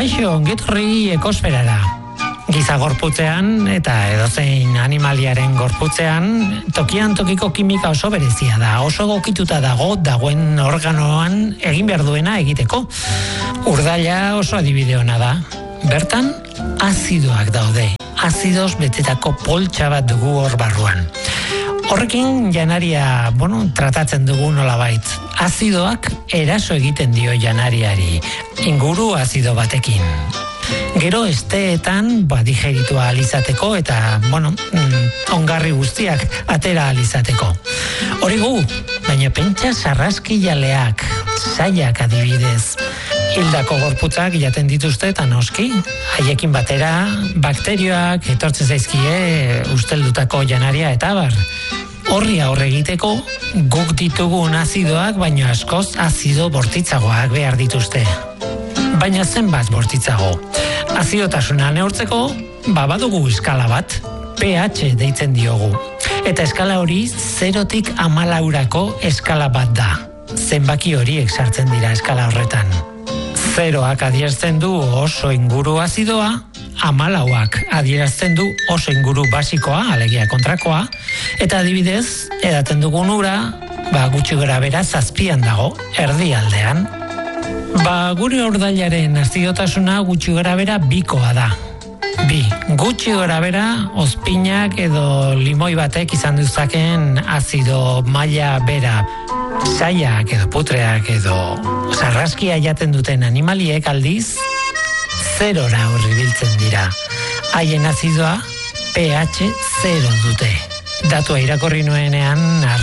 Kaixo, ongetorri ekosferara. Giza gorputzean eta edozein animaliaren gorputzean tokian tokiko kimika oso berezia da, oso gokituta dagoen organoan egin behar duena egiteko. Urdaila oso adibide ona da. Bertan, azidoak daude. Azidoz betetako poltsa bat dugu hor barruan. Horrekin janaria, tratatzen dugu nolabait. Azidoak eraso egiten dio janariari, inguru azido batekin. Gero esteetan digeritua alizateko eta, ongarri guztiak atera alizateko. Hori gu, baina pentsa sarraskilaleak, saiak adibidez. Hildako gorputzak jaten dituzte eta noski, haiekin batera bakterioak etortzen zaizkie usteldutako janaria eta abar. Horri aurre egiteko guk ditugun azidoak baino askoz azido bortitzagoak behar dituzte. Baina zenbat bortitzago. Azidotasuna neurtzeko badugu eskala bat, pH deitzen diogu. Eta eskala hori 0tik 14rako eskala bat da. Zenbaki horiek sartzen dira eskala horretan. 0ak adierazten du oso inguru azidoa, 14ak adierazten du oso inguru basikoa, alegia kontrakoa, eta adibidez, edaten dugun ura, gutxi gorabehera 7an dago, erdialdean. Gure ordailaren azidotasuna gutxi gorabehera 2koa da. 2. Gutxi gorabehera ozpinak edo limoi batek izan duzakeen azido maila bera. Saiak edo putreak edo sarraskia jaten duten animaliek aldiz 0ra hurbiltzen dira. Haien azidoa pH 0 dute. Datua irakorri nuenean